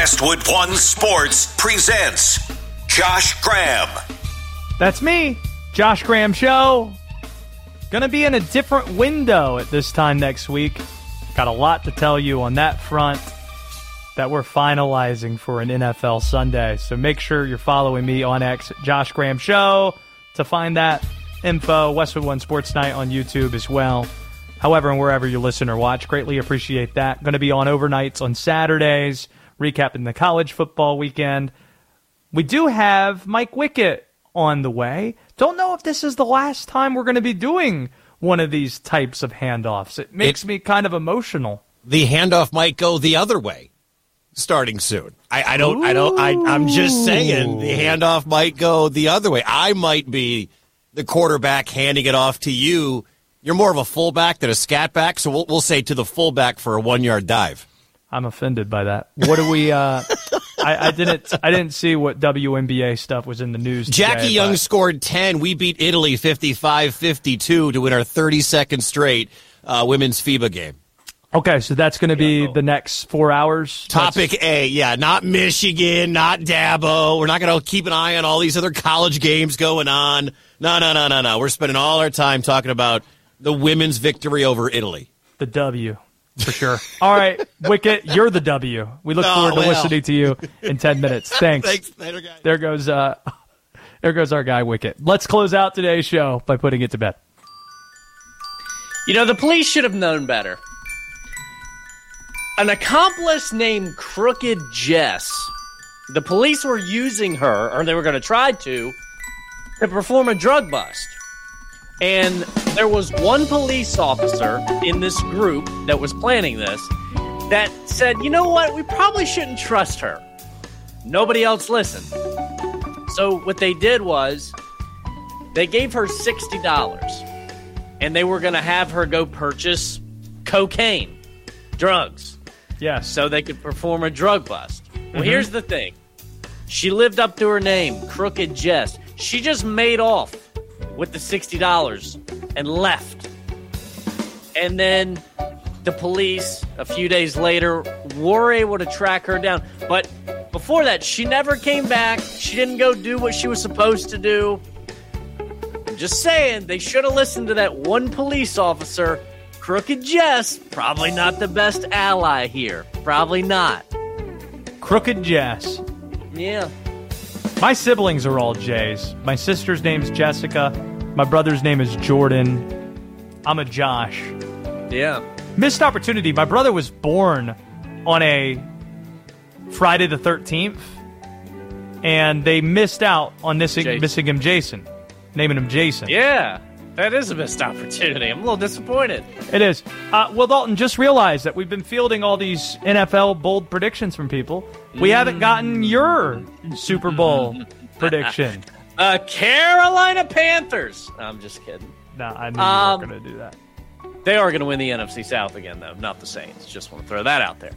Westwood One Sports presents Josh Graham. That's me, Josh Graham Show. Gonna be in a different window at this time next week. Got a lot to tell you on that front that we're finalizing for an NFL Sunday. So make sure you're following me on X, Josh Graham Show, to find that info. Westwood One Sports Night on YouTube as well. However, and wherever you listen or watch, greatly appreciate that. Going to be on overnights on Saturdays, recapping the college football weekend. We do have Mike Wickett on the way. Don't know if this is the last time we're going to be doing one of these types of handoffs. It makes me kind of emotional. The handoff might go the other way starting soon. I'm just saying the handoff might go the other way. I might be the quarterback handing it off to you. You're more of a fullback than a scat back, so we'll say to the fullback for a 1-yard dive. I'm offended by that. What do we? I didn't see what WNBA stuff was in the news today. Jackie Young scored 10. We beat Italy 55-52 to win our 32nd straight women's FIBA game. Okay, so that's going to be the next 4 hours. Topic A, yeah, not Michigan, not Dabo. We're not going to keep an eye on all these other college games going on. No. We're spending all our time talking about the women's victory over Italy. The W, for sure. All right, Wicket, you're the W. We look forward to listening to you in 10 minutes. Thanks. Later, guys. There goes our guy, Wicket. Let's close out today's show by putting it to bed. You know, the police should have known better. An accomplice named Crooked Jess. The police were using her, or they were going to try to perform a drug bust. And there was one police officer in this group that was planning this that said, you know what, we probably shouldn't trust her. Nobody else listened. So what they did was they gave her $60 and they were going to have her go purchase cocaine, drugs. Yes. So they could perform a drug bust. Well, here's the thing. She lived up to her name, Crooked Jess. She just made off with the $60 and left. And then the police, a few days later, were able to track her down. But before that, she never came back. She didn't go do what she was supposed to do. I'm just saying, they should have listened to that one police officer. Crooked Jess, probably not the best ally here. Probably not. Crooked Jess. Yeah. My siblings are all J's. My sister's name's Jessica. My brother's name is Jordan. I'm a Josh. Yeah. Missed opportunity. My brother was born on a Friday the 13th, and they missed out on missing him Jason, naming him Jason. Yeah. That is a missed opportunity. I'm a little disappointed. It is. Will Dalton, just realized that we've been fielding all these NFL bold predictions from people. We haven't gotten your Super Bowl prediction. Carolina Panthers. No, I'm just kidding. No, I knew you were going to do that. They are going to win the NFC South again, though, not the Saints. Just want to throw that out there.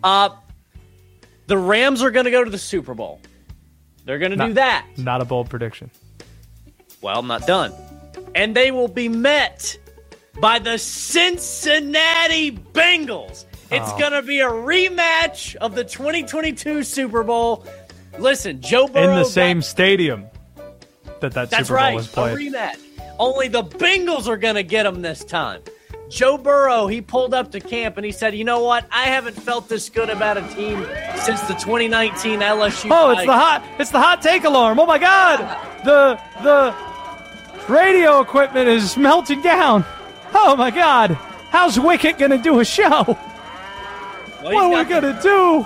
The Rams are going to go to the Super Bowl. They're going to do that. Not a bold prediction. Well, I'm not done. And they will be met by the Cincinnati Bengals. It's going to be a rematch of the 2022 Super Bowl. Listen, Joe Burrow... In the same stadium that Super Bowl was played. That's right, a rematch. Only the Bengals are going to get them this time. Joe Burrow, he pulled up to camp and he said, you know what? I haven't felt this good about a team since the 2019 LSU fight. It's the hot take alarm. Oh, my God. The radio equipment is melting down. Oh, my God. How's Wicket going to do a show? Well, what are we going to do?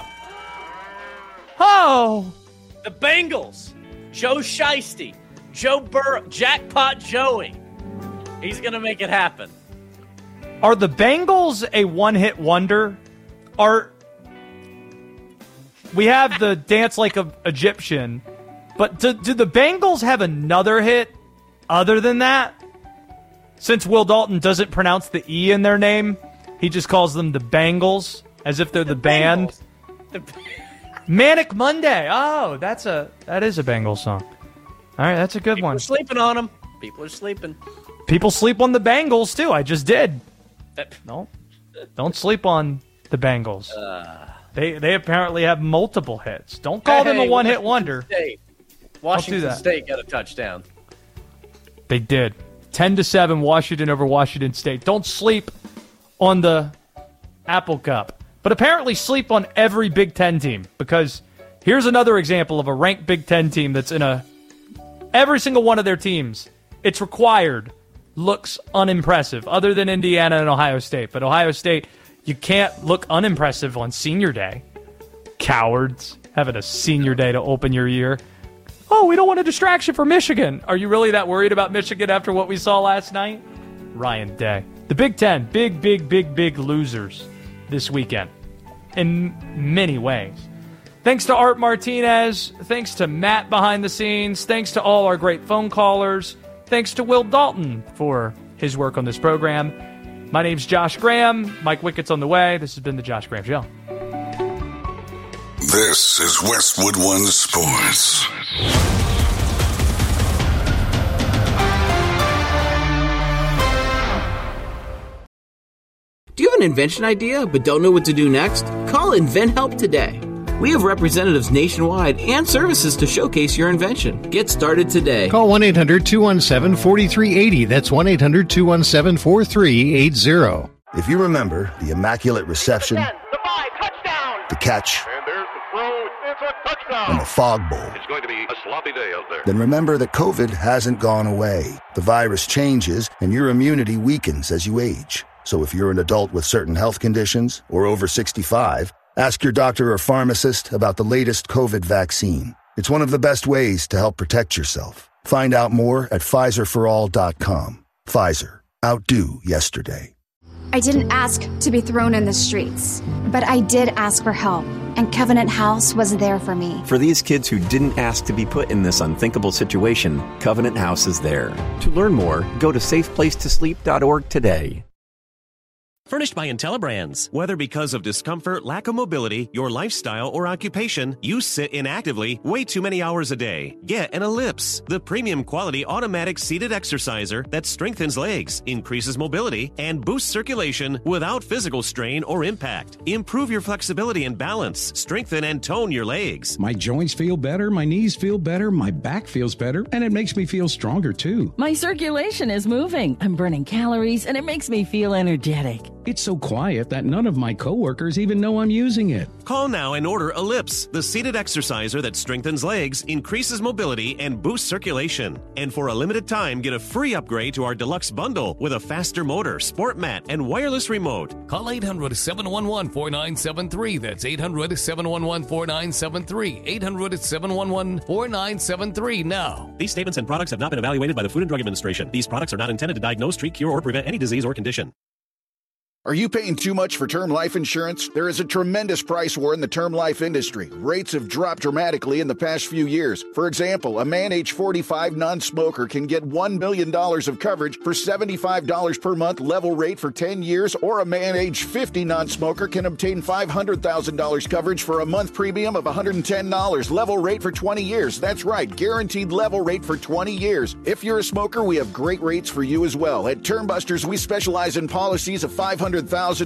Oh. The Bengals. Joe Shiesty. Joe Burrow. Jackpot Joey. He's going to make it happen. Are the Bengals a one-hit wonder? We have the Dance Like an Egyptian, but do the Bengals have another hit other than that? Since Will Dalton doesn't pronounce the E in their name, he just calls them the Bengals, as if they're the band. Manic Monday. Oh, that is a Bengals song. All right, that's a good one. People are sleeping on them. People are sleeping. People sleep on the Bengals, too. I just did. No, don't sleep on the Bengals. They apparently have multiple hits. Don't call them a one-hit wonder. Washington State got a touchdown. They did. 10-7 Washington over Washington State. Don't sleep on the Apple Cup. But apparently sleep on every Big Ten team, because here's another example of a ranked Big Ten team that's in every single one of their teams. It's required. Looks unimpressive, other than Indiana and Ohio State. But Ohio State, you can't look unimpressive on senior day. Cowards, having a senior day to open your year. Oh, we don't want a distraction for Michigan. Are you really that worried about Michigan after what we saw last night? Ryan Day. The Big Ten, big losers this weekend in many ways. Thanks to Art Martinez. Thanks to Matt behind the scenes. Thanks to all our great phone callers. Thanks to Will Dalton for his work on this program. My name's Josh Graham. Mike Wickett's on the way. This has been the Josh Graham Show. This is Westwood One Sports. Do you have an invention idea but don't know what to do next? Call InventHelp today. We have representatives nationwide and services to showcase your invention. Get started today. Call 1-800-217-4380. That's 1-800-217-4380. If you remember the Immaculate Reception, the 5, touchdown, the catch, and there's the throw, it's a touchdown, and the Fog Bowl, it's going to be a sloppy day out there. Then remember that COVID hasn't gone away. The virus changes, and your immunity weakens as you age. So if you're an adult with certain health conditions or over 65, ask your doctor or pharmacist about the latest COVID vaccine. It's one of the best ways to help protect yourself. Find out more at PfizerForAll.com. Pfizer. Outdo yesterday. I didn't ask to be thrown in the streets, but I did ask for help, and Covenant House was there for me. For these kids who didn't ask to be put in this unthinkable situation, Covenant House is there. To learn more, go to safeplacetosleep.org today. Furnished by IntelliBrands. Whether because of discomfort, lack of mobility, your lifestyle, or occupation, you sit inactively way too many hours a day. Get an Ellipse, the premium quality automatic seated exerciser that strengthens legs, increases mobility, and boosts circulation without physical strain or impact. Improve your flexibility and balance. Strengthen and tone your legs. My joints feel better, my knees feel better, my back feels better, and it makes me feel stronger too. My circulation is moving. I'm burning calories, and it makes me feel energetic. It's so quiet that none of my coworkers even know I'm using it. Call now and order Ellipse, the seated exerciser that strengthens legs, increases mobility, and boosts circulation. And for a limited time, get a free upgrade to our deluxe bundle with a faster motor, sport mat, and wireless remote. Call 800-711-4973. That's 800-711-4973. 800-711-4973 now. These statements and products have not been evaluated by the Food and Drug Administration. These products are not intended to diagnose, treat, cure, or prevent any disease or condition. Are you paying too much for term life insurance? There is a tremendous price war in the term life industry. Rates have dropped dramatically in the past few years. For example, a man age 45 non-smoker can get $1 million of coverage for $75 per month level rate for 10 years, or a man age 50 non-smoker can obtain $500,000 coverage for a month premium of $110 level rate for 20 years. That's right, guaranteed level rate for 20 years. If you're a smoker, we have great rates for you as well. At Term Busters, we specialize in policies of $500,000